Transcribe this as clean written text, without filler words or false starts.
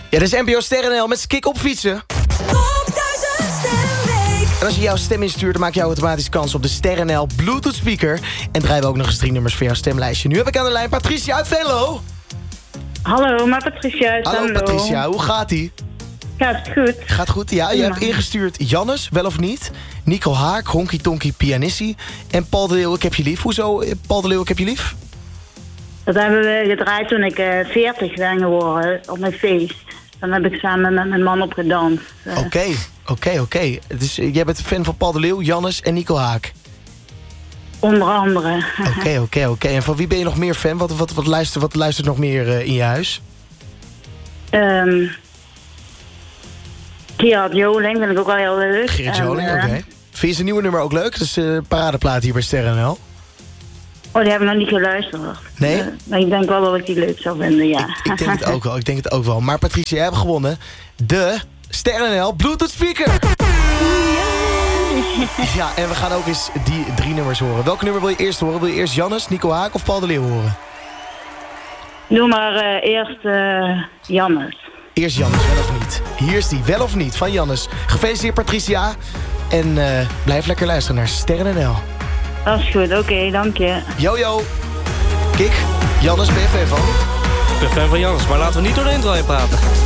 Ja, dit is NPO Sterren NL met Kik op fietsen. Top 1000 Stemweek. En als je jouw stem instuurt, dan maak je automatisch kans op de Sterren NL Bluetooth speaker. En draaien we ook nog eens 3 nummers voor jouw stemlijstje. Nu heb ik aan de lijn Patricia uit Venlo. Hallo, maar Patricia. Hallo Patricia, hoe gaat-ie? Gaat het goed? Gaat goed? Ja, je hebt ingestuurd Jannes, wel of niet? Nico Haak, Honky Tonky Pianissi. En Paul de Leeuw, ik heb je lief. Hoezo Paul de Leeuw, ik heb je lief? Dat hebben we gedraaid toen ik 40 ben geworden op mijn feest. Dan heb ik samen met mijn man op gedanst. Oké. Dus jij bent fan van Paul de Leeuw, Jannes en Nico Haak? Onder andere. Oké. En van wie ben je nog meer fan? Wat luistert nog meer in je huis? Gerard Joling vind ik ook wel heel leuk. Gerard Joling, oké. Vind je zijn nieuwe nummer ook leuk? Dat is een paradeplaat hier bij Sterren NL. Oh, die heb ik nog niet geluisterd. Nee? Maar ik denk wel dat ik die leuk zou vinden, ja. Ik denk het ook wel. Maar Patricia, jij hebt gewonnen de Sterren NL Bluetooth speaker. Ja, en we gaan ook eens die 3 nummers horen. Welke nummer wil je eerst horen? Wil je eerst Jannes, Nico Haak of Paul de Leeuw horen? Doe maar eerst Jannes. Eerst Jannes, wel of niet? Hier is die, wel of niet, van Jannes. Gefeliciteerd Patricia. En blijf lekker luisteren naar Sterren NL. Dat is goed, oké, dank je. Yo. Kik, Jannes, ben je fan van? Ik ben fan van Jannes, maar laten we niet door de intro heen praten.